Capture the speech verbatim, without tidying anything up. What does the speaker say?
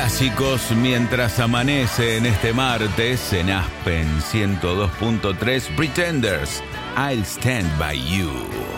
clásicos mientras amanece en este martes en Aspen ciento dos punto tres. Pretenders, I'll Stand By You.